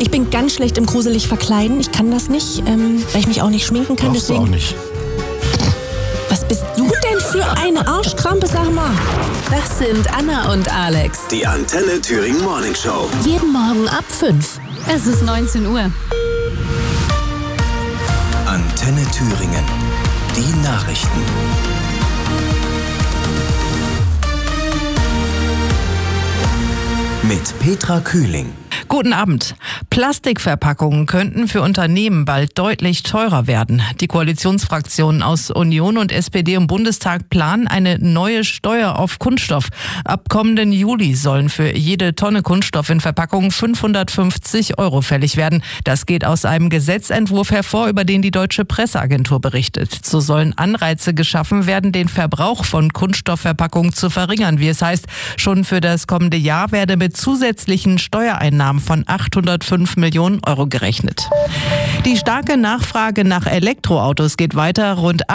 Ich bin ganz schlecht im gruselig verkleiden. Ich kann das nicht, weil ich mich auch nicht schminken kann. Brauchst du auch nicht. Was bist du denn für eine Arschkrampe, sag mal? Das sind Anna und Alex. Die Antenne Thüringen Morning Show. Jeden Morgen ab 5. Es ist 19 Uhr. Antenne Thüringen. Die Nachrichten. Mit Petra Kühling. Guten Abend. Plastikverpackungen könnten für Unternehmen bald deutlich teurer werden. Die Koalitionsfraktionen aus Union und SPD im Bundestag planen eine neue Steuer auf Kunststoff. Ab kommenden Juli sollen für jede Tonne Kunststoff in Verpackungen 550 € fällig werden. Das geht aus einem Gesetzentwurf hervor, über den die Deutsche Presseagentur berichtet. So sollen Anreize geschaffen werden, den Verbrauch von Kunststoffverpackungen zu verringern. Wie es heißt, schon für das kommende Jahr werde mit zusätzlichen Steuereinnahmen von 805 Millionen € gerechnet. Die starke Nachfrage nach Elektroautos geht weiter. Rund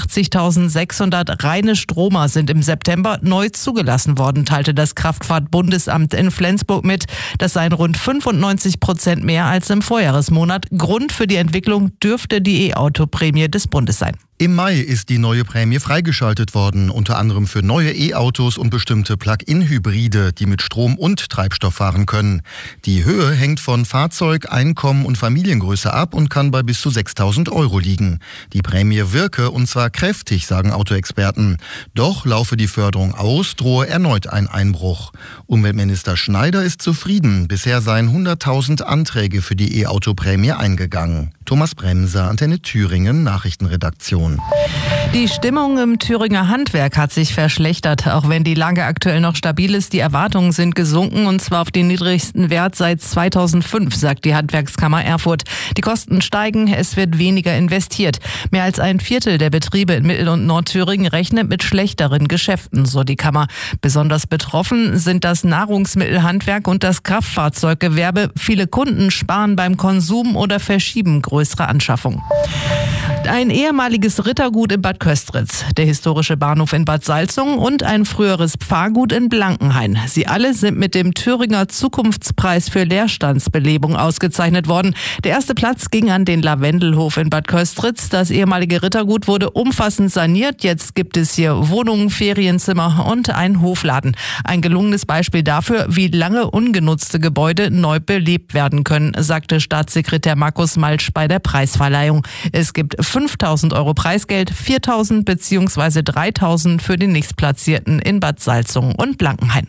88.600 reine Stromer sind im September neu zugelassen worden, teilte das Kraftfahrtbundesamt in Flensburg mit. Das seien rund 95% mehr als im Vorjahresmonat. Grund für die Entwicklung dürfte die E-Auto-Prämie des Bundes sein. Im Mai ist die neue Prämie freigeschaltet worden, unter anderem für neue E-Autos und bestimmte Plug-in-Hybride, die mit Strom und Treibstoff fahren können. Die Höhe hängt von Fahrzeug, Einkommen und Familiengröße ab und kann bei bis zu 6.000 € liegen. Die Prämie wirke, und zwar kräftig, sagen Autoexperten. Doch laufe die Förderung aus, drohe erneut ein Einbruch. Umweltminister Schneider ist zufrieden. Bisher seien 100.000 Anträge für die E-Auto-Prämie eingegangen. Thomas Bremser, Antenne Thüringen, Nachrichtenredaktion. Die Stimmung im Thüringer Handwerk hat sich verschlechtert. Auch wenn die Lage aktuell noch stabil ist, die Erwartungen sind gesunken, und zwar auf den niedrigsten Wert seit 2005, sagt die Handwerkskammer Erfurt. Die Kosten steigen, es wird weniger investiert. Mehr als ein Viertel der Betriebe in Mittel- und Nordthüringen rechnet mit schlechteren Geschäften, so die Kammer. Besonders betroffen sind das Nahrungsmittelhandwerk und das Kraftfahrzeuggewerbe. Viele Kunden sparen beim Konsum oder verschieben größere Anschaffungen. Ein ehemaliges Rittergut in Bad Köstritz, der historische Bahnhof in Bad Salzungen und ein früheres Pfarrgut in Blankenhain. Sie alle sind mit dem Thüringer Zukunftspreis für Leerstandsbelebung ausgezeichnet worden. Der erste Platz ging an den Lavendelhof in Bad Köstritz. Das ehemalige Rittergut wurde umfassend saniert. Jetzt gibt es hier Wohnungen, Ferienzimmer und einen Hofladen. Ein gelungenes Beispiel dafür, wie lange ungenutzte Gebäude neu belebt werden können, sagte Staatssekretär Markus Malsch bei der Preisverleihung. Es gibt 5.000 € Preisgeld, 4.000 bzw. 3.000 für den Nächstplatzierten in Bad Salzungen und Blankenhain.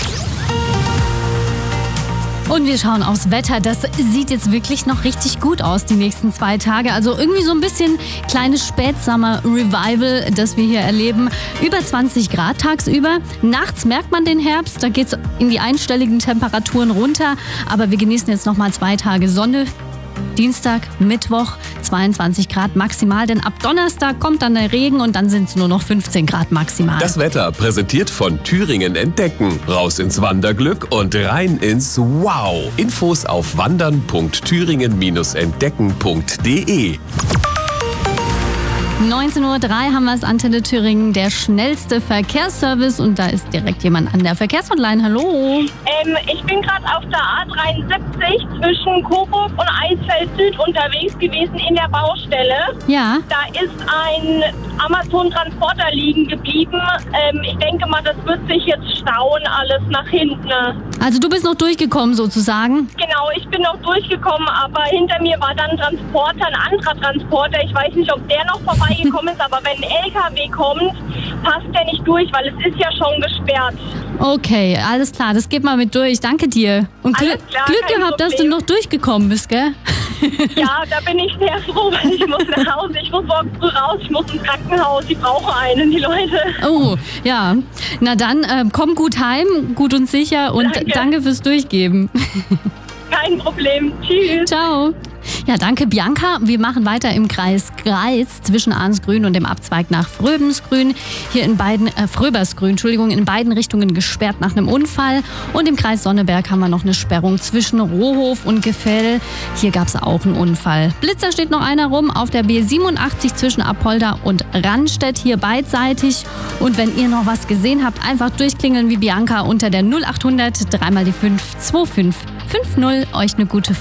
Und wir schauen aufs Wetter. Das sieht jetzt wirklich noch richtig gut aus, die nächsten 2 Tage. Also irgendwie so ein bisschen kleines Spätsommer-Revival, das wir hier erleben. Über 20 Grad tagsüber. Nachts merkt man den Herbst, da geht es in die einstelligen Temperaturen runter. Aber wir genießen jetzt noch mal 2 Tage Sonne. Dienstag, Mittwoch 22 Grad maximal, denn ab Donnerstag kommt dann der Regen und dann sind es nur noch 15 Grad maximal. Das Wetter präsentiert von Thüringen Entdecken. Raus ins Wanderglück und rein ins Wow. Infos auf wandern.thüringen-entdecken.de. 19:03 Uhr haben wir es, Antenne Thüringen, der schnellste Verkehrsservice, und da ist direkt jemand an der Verkehrshotline. Hallo. Ich bin gerade auf der A73 zwischen Coburg und Eisfeld Süd unterwegs gewesen in der Baustelle. Ja. Da ist ein Amazon-Transporter liegen geblieben. Ich denke mal, das wird sich jetzt stauen alles nach hinten. Also du bist noch durchgekommen sozusagen? Genau, ich bin noch durchgekommen, aber hinter mir war dann ein Transporter, ein anderer Transporter. Ich weiß nicht, ob der noch vorbeigekommen ist, aber wenn ein LKW kommt, passt der nicht durch, weil es ist ja schon gesperrt. Okay, alles klar, das geht mal mit durch. Danke dir. Und Alles klar, Glück kein gehabt, dass du Problem. noch durchgekommen bist, gell? Ja, da bin ich sehr froh, weil ich muss nach Hause. Ich muss morgen früh raus, ich muss ins Krankenhaus. Die brauchen einen, die Leute. Oh, ja. Na dann, komm gut heim, gut und sicher, und danke fürs Durchgeben. Kein Problem. Tschüss. Ciao. Ja, danke Bianca. Wir machen weiter im Kreis Greiz zwischen Arnsgrün und dem Abzweig nach Fröbensgrün. Hier in beiden, Fröbersgrün, Entschuldigung, in beiden Richtungen gesperrt nach einem Unfall. Und im Kreis Sonneberg haben wir noch eine Sperrung zwischen Rohof und Gefell. Hier gab es auch einen Unfall. Blitzer steht noch einer rum auf der B87 zwischen Apolda und Rannstedt, hier beidseitig. Und wenn ihr noch was gesehen habt, einfach durchklingeln wie Bianca unter der 0800 3 mal die 5 25 50. Euch eine gute